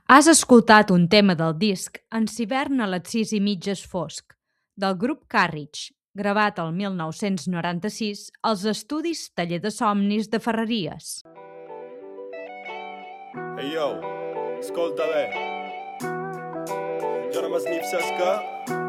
Has escoltat un tema del disc En s'hivern a les 6:30 és fosc, del grup Carriage, gravat el 1996 als estudis Taller de Somnis de Ferreries. Ei, yo, escolta bé. Jo només n'hi saps que